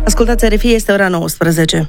Ascultați RFI, este ora 19.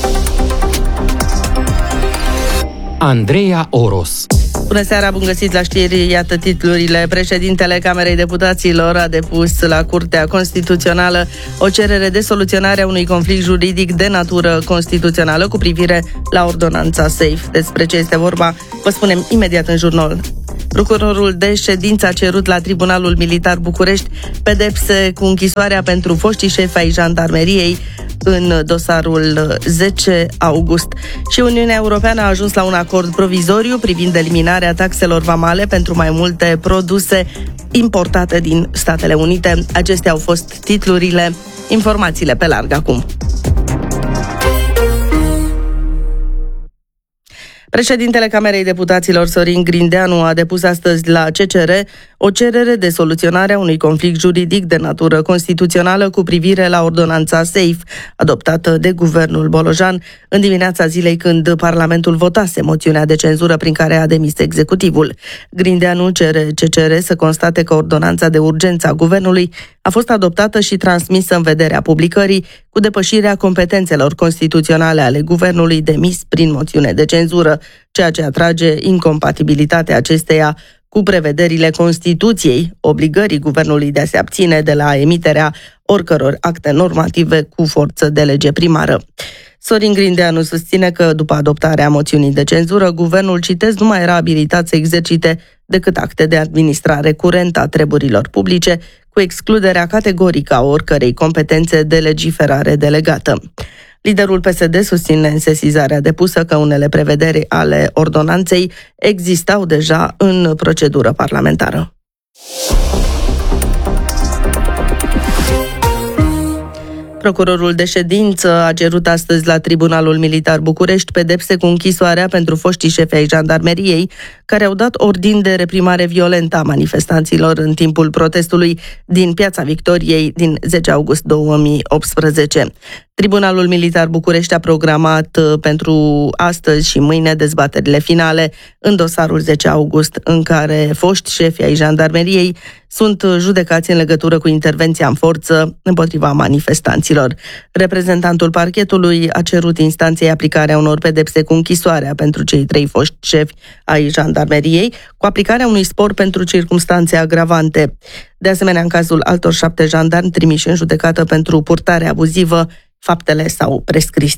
Andreea Oros. Bună seara, bun găsit la știri, iată titlurile. Președintele Camerei Deputaților a depus la Curtea Constituțională o cerere de soluționare a unui conflict juridic de natură constituțională cu privire la ordonanța SAFE. Despre ce este vorba, vă spunem imediat în jurnal. Procurorul de ședință a cerut la Tribunalul Militar București pedepse cu închisoarea pentru foștii șefi ai jandarmeriei în dosarul 10 august. Și Uniunea Europeană a ajuns la un acord provizoriu privind eliminarea taxelor vamale pentru mai multe produse importate din Statele Unite. Acestea au fost titlurile, informațiile pe larg acum. Președintele Camerei Deputaților, Sorin Grindeanu, a depus astăzi la CCR o cerere de soluționare a unui conflict juridic de natură constituțională cu privire la ordonanța SAFE, adoptată de guvernul Bolojan în dimineața zilei când Parlamentul votase moțiunea de cenzură prin care a demis executivul. Grindeanu cere CCR să constate că ordonanța de urgență a guvernului a fost adoptată și transmisă în vederea publicării cu depășirea competențelor constituționale ale guvernului demis prin moțiune de cenzură, ceea ce atrage incompatibilitatea acesteia cu prevederile Constituției, obligării guvernului de a se abține de la emiterea oricăror acte normative cu forță de lege primară. Sorin Grindeanu susține că, după adoptarea moțiunii de cenzură, guvernul, citez, nu mai era abilitat să exercite decât acte de administrare curentă a treburilor publice, cu excluderea categorică a oricărei competențe de legiferare delegată. Liderul PSD susține în sesizarea depusă că unele prevederi ale ordonanței existau deja în procedură parlamentară. Procurorul de ședință a cerut astăzi la Tribunalul Militar București pedepse cu închisoarea pentru foștii șefi ai jandarmeriei care au dat ordin de reprimare violentă a manifestanților în timpul protestului din Piața Victoriei din 10 august 2018. Tribunalul Militar București a programat pentru astăzi și mâine dezbaterile finale în dosarul 10 august, în care foști șefi ai jandarmeriei sunt judecați în legătură cu intervenția în forță împotriva manifestanților. Reprezentantul parchetului a cerut instanței aplicarea unor pedepse cu închisoarea pentru cei 3 foști șefi ai jandarmeriei, cu aplicarea unui spor pentru circumstanțe agravante. De asemenea, în cazul altor 7 jandarmi trimiși în judecată pentru purtare abuzivă, faptele s-au prescris.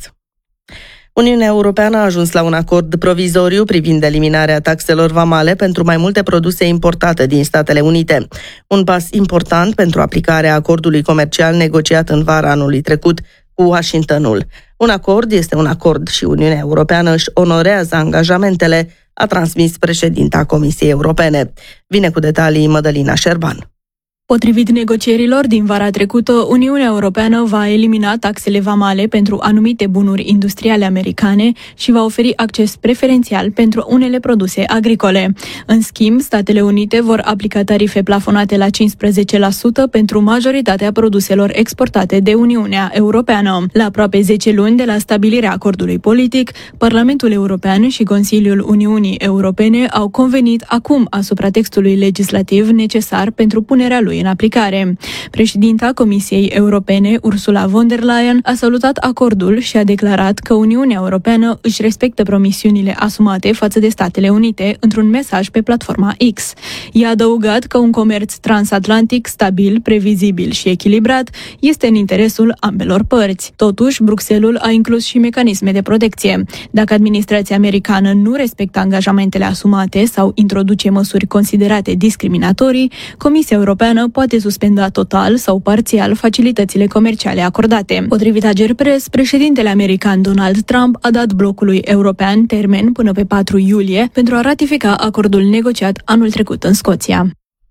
Uniunea Europeană a ajuns la un acord provizoriu privind eliminarea taxelor vamale pentru mai multe produse importate din Statele Unite. Un pas important pentru aplicarea acordului comercial negociat în vara anului trecut cu Washingtonul. Un acord este un acord și Uniunea Europeană își onorează angajamentele, a transmis președinta Comisiei Europene. Vine cu detalii Mădălina Șerban. Potrivit negocierilor din vara trecută, Uniunea Europeană va elimina taxele vamale pentru anumite bunuri industriale americane și va oferi acces preferențial pentru unele produse agricole. În schimb, Statele Unite vor aplica tarife plafonate la 15% pentru majoritatea produselor exportate de Uniunea Europeană. La aproape 10 luni de la stabilirea acordului politic, Parlamentul European și Consiliul Uniunii Europene au convenit acum asupra textului legislativ necesar pentru punerea lui în aplicare. Președinta Comisiei Europene, Ursula von der Leyen, a salutat acordul și a declarat că Uniunea Europeană își respectă promisiunile asumate față de Statele Unite într-un mesaj pe platforma X. I-a adăugat că un comerț transatlantic stabil, previzibil și echilibrat este în interesul ambelor părți. Totuși, Bruxelles a inclus și mecanisme de protecție. Dacă administrația americană nu respectă angajamentele asumate sau introduce măsuri considerate discriminatorii, Comisia Europeană poate suspenda total sau parțial facilitățile comerciale acordate. Potrivit Ageri Press, președintele american Donald Trump a dat blocului european termen până pe 4 iulie pentru a ratifica acordul negociat anul trecut în Scoția.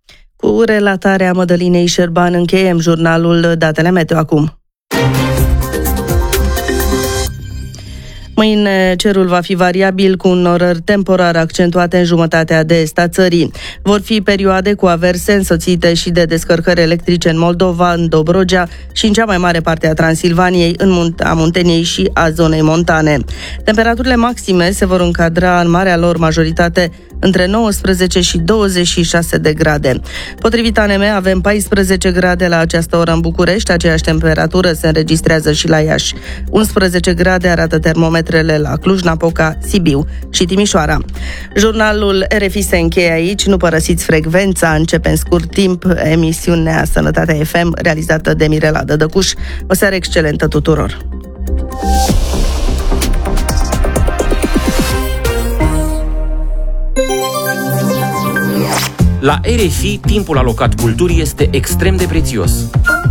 Cu relatarea Mădălinei Șerban încheiem jurnalul Datele Meteo acum. Mâine cerul va fi variabil cu norări temporar accentuate în jumătatea de est a țării. Vor fi perioade cu averse însoțite și de descărcări electrice în Moldova, în Dobrogea și în cea mai mare parte a Transilvaniei, a Munteniei și a zonei montane. Temperaturile maxime se vor încadra în marea lor majoritate între 19 și 26 de grade. Potrivit ANM, avem 14 grade la această oră în București, aceeași temperatură se înregistrează și la Iași. 11 grade arată termometrele la Cluj-Napoca, Sibiu și Timișoara. Jurnalul RFI se încheie aici, nu părăsiți frecvența, începe în scurt timp emisiunea Sănătatea FM, realizată de Mirela Dădăcuș. O seară excelentă tuturor! La RFI, timpul alocat culturii este extrem de prețios.